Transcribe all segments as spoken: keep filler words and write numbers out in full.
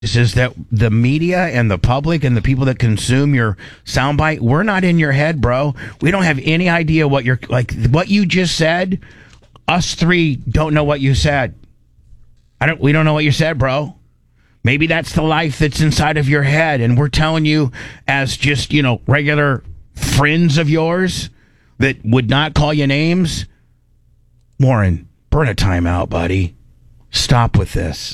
is that the media and the public and the people that consume your soundbite, we're not in your head, bro. We don't have any idea what you're like. What you just said. Us three don't know what you said. I don't. We don't know what you said, bro. Maybe that's the life that's inside of your head, and we're telling you as just you know regular friends of yours that would not call you names. Warren, burn a timeout, buddy. Stop with this.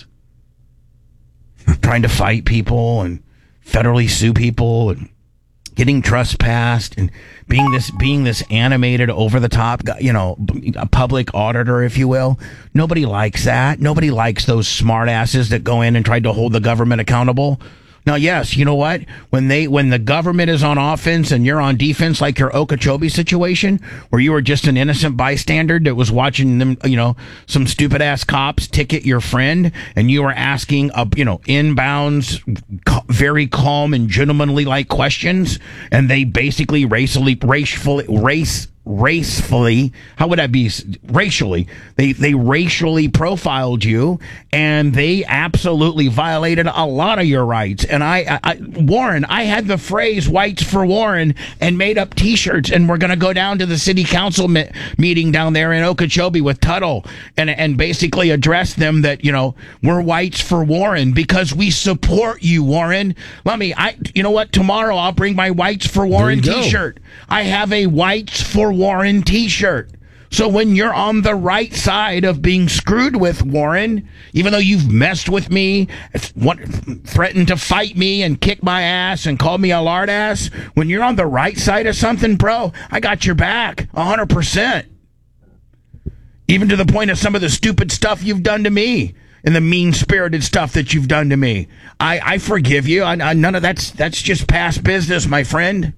Trying to fight people and federally sue people and getting trespassed and being this being this animated over the top, you know, a public auditor, if you will. Nobody likes that. Nobody likes those smart asses that go in and try to hold the government accountable. Now, yes, you know what? When they when the government is on offense and you're on defense, like your Okeechobee situation, where you were just an innocent bystander that was watching them, you know, some stupid ass cops ticket your friend, and you were asking, uh, you know, inbounds, very calm and gentlemanly like questions, and they basically racially, racially, race. racefully, how would that be? Racially, they they racially profiled you, and they absolutely violated a lot of your rights. And I, I, Warren, I had the phrase "whites for Warren" and made up T-shirts, and we're going to go down to the city council me- meeting down there in Okeechobee with Tuttle, and and basically address them that you know we're whites for Warren because we support you, Warren. Let me, I, you know what? Tomorrow I'll bring my "whites for Warren" T-shirt. I have a "whites for Warren" T-shirt. So when you're on the right side of being screwed with, Warren, even though you've messed with me, threatened to fight me and kick my ass and call me a lard ass, when you're on the right side of something, bro, I got your back one hundred percent. Even to the point of some of the stupid stuff you've done to me and the mean-spirited stuff that you've done to me. I, I forgive you. I, I, none of that's that's just past business, my friend.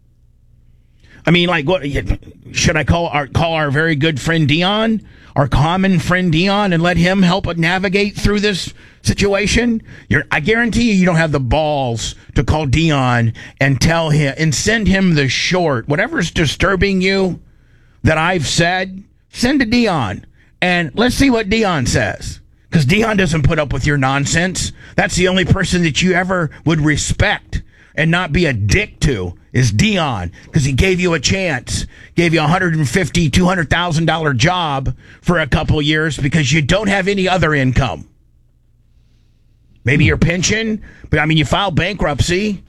I mean, like, what should I call our call our very good friend Dion, our common friend Dion, and let him help navigate through this situation? You're, I guarantee you, you don't have the balls to call Dion and tell him and send him the short, whatever's disturbing you that I've said. Send to Dion, and let's see what Dion says. Because Dion doesn't put up with your nonsense. That's the only person that you ever would respect and not be a dick to is Dion, because he gave you a chance, gave you a one hundred fifty thousand dollars, two hundred thousand dollars job for a couple of years because you don't have any other income. Maybe your pension, but I mean, you filed bankruptcy.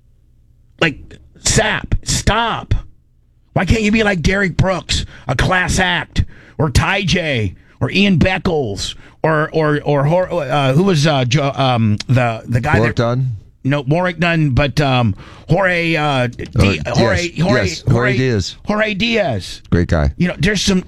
Like, sap, stop. Why can't you be like Derek Brooks, a class act, or Ty J, or Ian Beckles, or or or uh, who was uh, Joe, um, the the guy Warwick that Dunn? No, Warwick Dunn, but um, Jorge, uh, D- uh, Jorge, yes, Jorge, yes, Jorge, Jorge Diaz. Jorge Diaz. Great guy. You know, there's some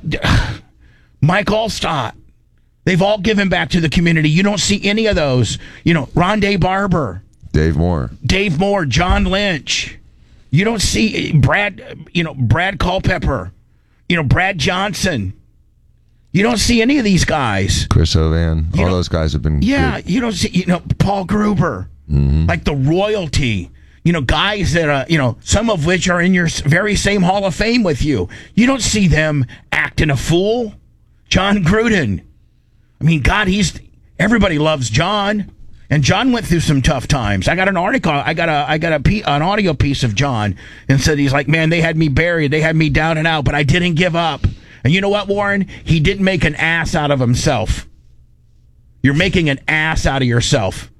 Mike Allstott. They've all given back to the community. You don't see any of those. You know, Rondé Barber, Dave Moore, Dave Moore, John Lynch. You don't see Brad. You know, Brad Culpepper. You know, Brad Johnson. You don't see any of these guys. Chris Ovan. You all know, those guys have been. Yeah, good. you don't see. You know, Paul Gruber. Mm-hmm. Like the royalty, you know, guys that, uh, you know, some of which are in your very same Hall of Fame with you. You don't see them acting a fool. John Gruden. I mean, God, he's, everybody loves John. And John went through some tough times. I got an article, I got a, I got a, an audio piece of John and said, he's like, man, they had me buried. They had me down and out, but I didn't give up. And you know what, Warren? He didn't make an ass out of himself. You're making an ass out of yourself.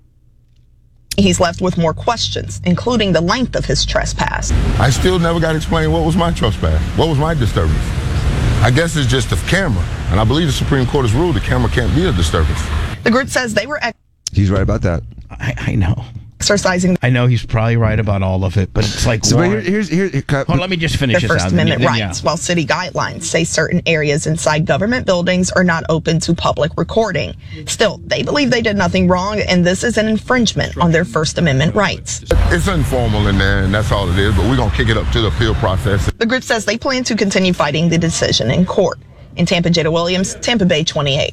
He's left with more questions, including the length of his trespass. I still never got explained what was my trespass. What was my disturbance? I guess it's just the camera. And I believe the Supreme Court has ruled the camera can't be a disturbance. The group says they were... Ex- He's right about that. I, I know. Exercising. I know he's probably right about all of it, but it's like, so Warren, here, here's here. Hold on, let me just finish their this First out. Amendment then, rights, yeah. while city guidelines say certain areas inside government buildings are not open to public recording. Still, they believe they did nothing wrong, and this is an infringement on their First Amendment rights. It's informal in there, and that's all it is, but we're going to kick it up to the appeal process. The group says they plan to continue fighting the decision in court. In Tampa, Jada Williams, Tampa Bay twenty-eight.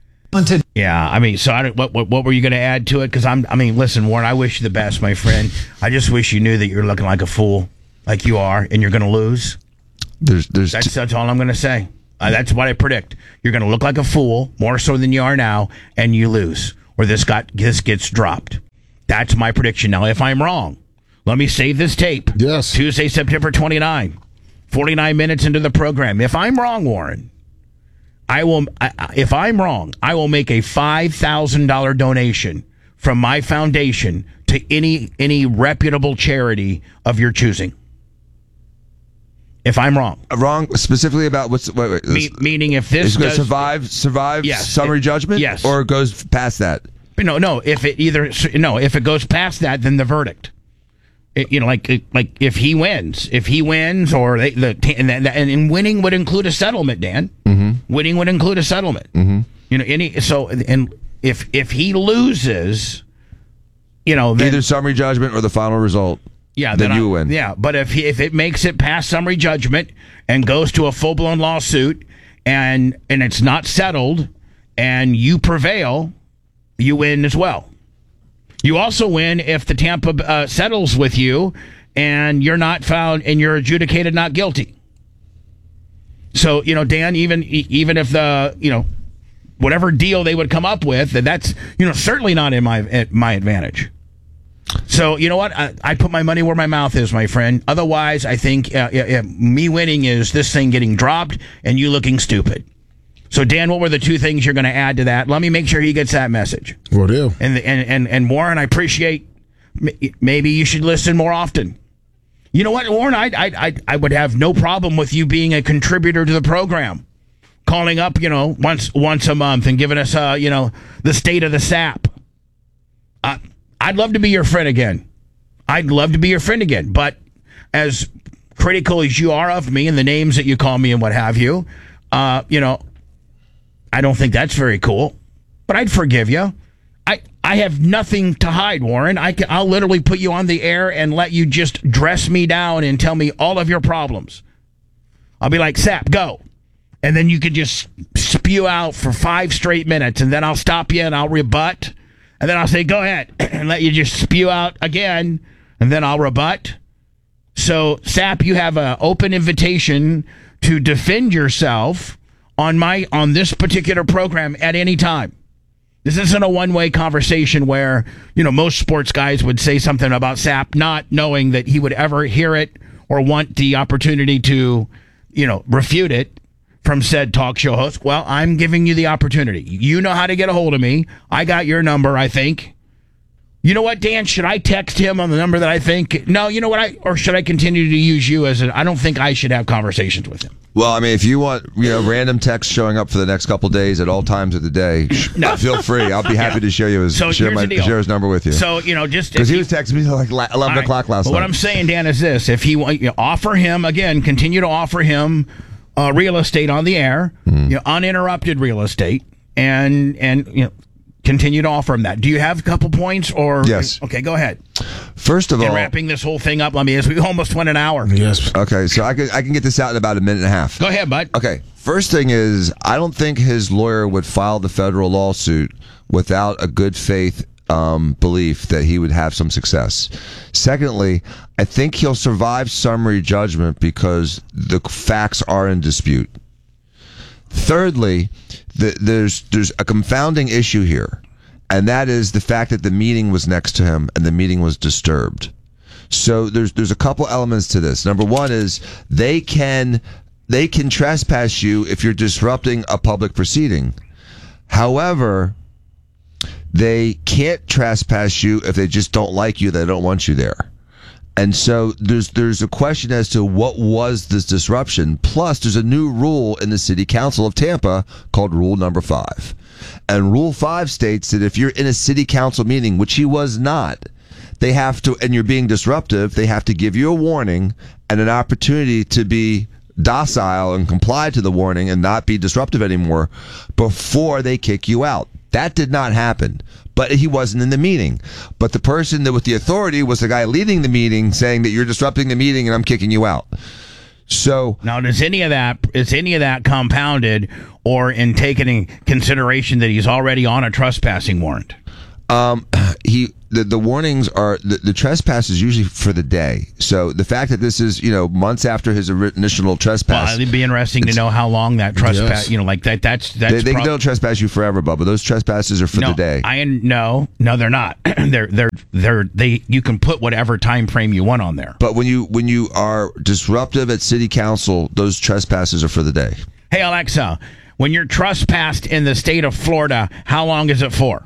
Yeah, I mean, so I don't, what, what what were you going to add to it? Because I'm, I mean, listen, Warren, I wish you the best, my friend. I just wish you knew that you're looking like a fool, like you are, and you're going to lose. There's, there's. That's T- that's all I'm going to say. Uh, that's what I predict. You're going to look like a fool more so than you are now, and you lose, or this got this gets dropped. That's my prediction. Now, if I'm wrong, let me save this tape. Yes. Tuesday, September twenty-ninth, forty-nine minutes into the program. If I'm wrong, Warren, I will. I, if I'm wrong, I will make a five thousand dollars donation from my foundation to any any reputable charity of your choosing. If I'm wrong, Wrong specifically about what's wait, wait, Me, meaning if this is going to does, survive survive Yes, summary it- judgment, yes. or it goes past that. no, no. If it either no, if it goes past that, then the verdict. It, you know, like like if he wins, if he wins, or they, the and, and and winning would include a settlement, Dan. Mm-hmm. Winning would include a settlement. Mm-hmm. You know, any so and if if he loses, you know, then, Either summary judgment or the final result. yeah, then I- you win. Yeah, but if he, if it makes it past summary judgment and goes to a full blown lawsuit and and it's not settled and you prevail, you win as well. You also win if the Tampa uh, settles with you and you're not found and you're adjudicated not guilty. So, you know, Dan, even even if the, you know, whatever deal they would come up with, that's, you know, certainly not in my at my advantage. So, you know what? I, I put my money where my mouth is, my friend. Otherwise, I think uh, uh, uh, me winning is this thing getting dropped and you looking stupid. So, Dan, what were the two things you're going to add to that? Let me make sure he gets that message. Will do. And and and, and Warren, I appreciate. Maybe you should listen more often. You know what, Warren? I I I I would have no problem with you being a contributor to the program, calling up, you know, once once a month and giving us, uh, you know, the state of the S A P. Uh, I'd love to be your friend again. I'd love to be your friend again. But as critical as you are of me and the names that you call me and what have you, uh, you know. I don't think that's very cool, but I'd forgive you. I, I have nothing to hide, Warren. I can, I'll literally put you on the air and let you just dress me down and tell me all of your problems. I'll be like, Sap, go. And then you could just spew out for five straight minutes, and then I'll stop you and I'll rebut. And then I'll say, go ahead, and let you just spew out again, and then I'll rebut. So, Sap, you have an open invitation to defend yourself on my on this particular program at any time. This isn't a one-way conversation where, you know, most sports guys would say something about Sap not knowing that he would ever hear it or want the opportunity to, you know, refute it from said talk show host. Well, I'm giving you the opportunity. You know how to get a hold of me. I got your number, I think. You know what, Dan? Should I text him on the number that I think? No, you know what? I or should I continue to use you as a? I don't think I should have conversations with him. Well, I mean, if you want, you know, random text showing up for the next couple days at all times of the day, No. feel free. I'll be happy Yeah. to share you his So share here's my the deal. share his number with you. So, you know, just Because if he you- was texting me like la- eleven All right. o'clock last But night. What I'm saying, Dan, is this: if he want- you know, offer him again, continue to offer him uh, real estate on the air, Mm-hmm. you know, uninterrupted real estate, and and you know, continue to offer him that. Do you have a couple points or? Yes. Okay, go ahead. First of And all, wrapping this whole thing up, let me. As we almost went an hour. Yes. okay, so I can I can get this out in about a minute and a half. Go ahead, bud. Okay, first thing is, I don't think his lawyer would file the federal lawsuit without a good faith um, belief that he would have some success. Secondly, I think he'll survive summary judgment because the facts are in dispute. Thirdly, the, there's there's a confounding issue here, and that is the fact that the meeting was next to him and the meeting was disturbed. So there's there's a couple elements to this. Number one is they can they can trespass you if you're disrupting a public proceeding. However, they can't trespass you if they just don't like you, they don't want you there. And so there's there's a question as to what was this disruption. Plus, there's a new rule in the City Council of Tampa called Rule Number Five. And Rule Five states that if you're in a City Council meeting, which he was not, they have to, and you're being disruptive, they have to give you a warning and an opportunity to be docile and comply to the warning and not be disruptive anymore before they kick you out. That did not happen, but he wasn't in the meeting. But the person that with the authority was the guy leading the meeting saying that you're disrupting the meeting and I'm kicking you out. So Now, does any of that is any of that compounded or in taking in consideration that he's already on a trespassing warrant? Um, he the, the warnings are the, the trespass is usually for the day. So the fact that this is you know months after his initial trespass, well, it'd be interesting to know how long that trespass. Yes. You know, like that. That's that's. they, they prob- don't trespass you forever, Bubba. Those trespasses are for no, the day. I no, no, they're not. they're they're they're they. You can put whatever time frame you want on there. But when you when you are disruptive at city council, those trespasses are for the day. Hey Alexa, when you're trespassed in the state of Florida, how long is it for?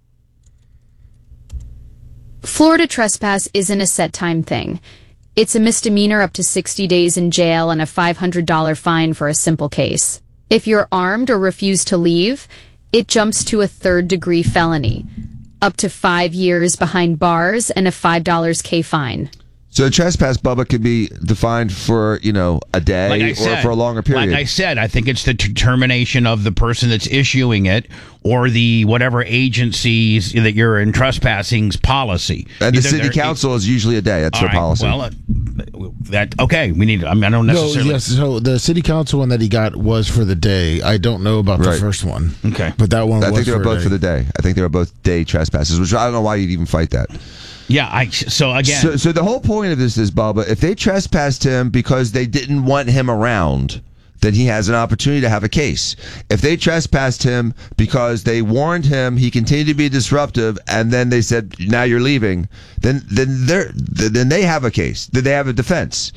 Florida trespass isn't a set time thing. It's a misdemeanor up to sixty days in jail and a five hundred dollars fine for a simple case. If you're armed or refuse to leave, it jumps to a third degree felony, up to five years behind bars and a five dollars K fine. So a trespass, Bubba, could be defined for, you know, a day Like I or said, for a longer period. Like I said, I think it's the determination of the person that's issuing it or the whatever agencies that you're in trespassing's policy. and the Either city they're- council is usually a day. That's All their right, policy. Well, uh, that okay. We need. I mean, I don't No, necessarily. yes. So the city council one that he got was for the day. I don't know about Right. the first one. Okay. But that one I was think they were for both a day. for the day. I think they were both day trespasses, which I don't know why you'd even fight that. Yeah. I. So again. So, so the whole point of this is, Bubba, if they trespassed him because they didn't want him around, then he has an opportunity to have a case. If they trespassed him because they warned him he continued to be disruptive, and then they said, "Now you're leaving," then then they then they have a case. Then they have a defense.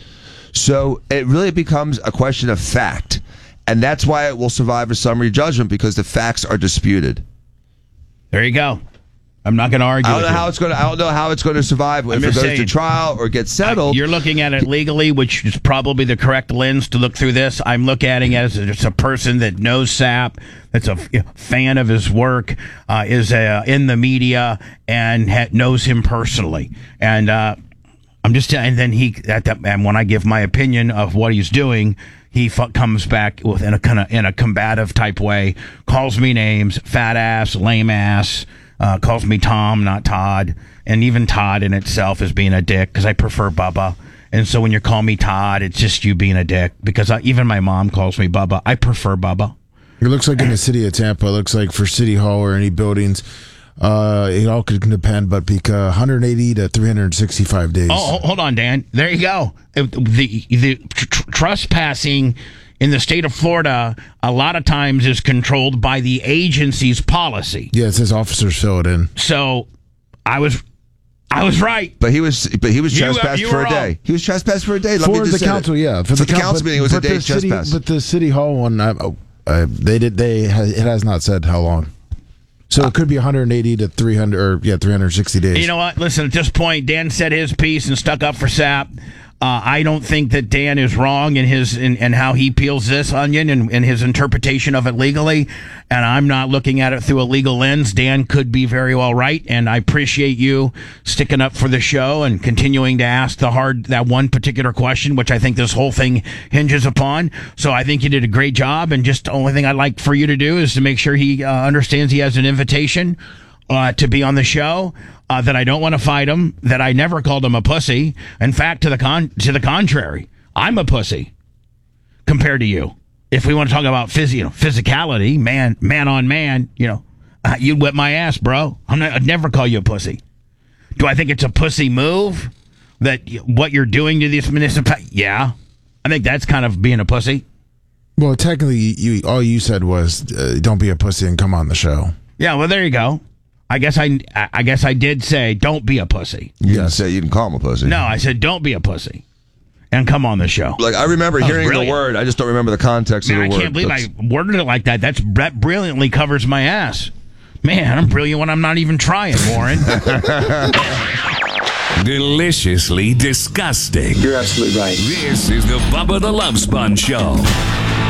So it really becomes a question of fact, and that's why it will survive a summary judgment because the facts are disputed. there you go. I'm not going to argue. I don't with know you. how it's going to. I don't know how it's going to survive if it just goes saying. to trial or gets settled. You're looking at it legally, which is probably the correct lens to look through this. I'm looking at it as just a person that knows Sapp, that's a you know, fan of his work, uh, is uh, in the media and ha- knows him personally. And uh, I'm just and then he at that and when I give my opinion of what he's doing, he fu- comes back with in a kind of in a combative type way, calls me names, fat ass, lame ass. Uh, calls me Tom, not Todd. And even Todd in itself is being a dick because I prefer Bubba. And so when you call me Todd, it's just you being a dick because I, even my mom calls me Bubba. I prefer Bubba. It looks like in the city of Tampa, it looks like for City Hall or any buildings, uh, it all could depend, but because one hundred eighty to three hundred sixty-five days. Oh, ho- hold on, Dan. There you go. Uh, The, the tr- tr- trespassing in the state of Florida a lot of times is controlled by the agency's policy. Yeah, it says officers fill it in. So I was I was right. But he was, but he was You, uh, trespassed you for were a day. wrong. He was trespassed for a day. Let me For just the say that. council, yeah. For, the coun- council but- meeting, it was a but day the city, trespass. But the City Hall one, I, uh, they did. They it has not said how long. So it could be one hundred eighty to three hundred, or yeah, three hundred sixty days. You know what? Listen, at this point, Dan said his piece and stuck up for Sapp. Uh, I don't think that Dan is wrong in his in, in how he peels this onion and, and his interpretation of it legally. And I'm not looking at it through a legal lens. Dan could be very well right, and I appreciate you sticking up for the show and continuing to ask the hard that one particular question, which I think this whole thing hinges upon. So I think you did a great job. And just the only thing I'd like for you to do is to make sure he uh, understands he has an invitation Uh, to be on the show, uh, that I don't want to fight him, that I never called him a pussy. In fact, to the con- to the contrary, I'm a pussy compared to you. If we want to talk about phys- you know, physicality, man, man on man, you know, uh, you'd whip my ass, bro. I'm not, I'd never call you a pussy. Do I think it's a pussy move that y- what you're doing to these municipalities? Yeah, I think that's kind of being a pussy. well, technically, you all you said was uh, don't be a pussy and come on the show. Yeah, well, there you go. I guess I, I guess I did say don't be a pussy. You didn't Yes. say you didn't call him a pussy. No, I said don't be a pussy, and come on the show. Like I remember That was hearing brilliant. the word. I just don't remember the context Man, of I the word. can't believe That's- I worded it like that. That's that brilliantly covers my ass. Man, I'm brilliant when I'm not even trying, Warren. Deliciously disgusting. You're absolutely right. This is the Bubba the Love Sponge Show.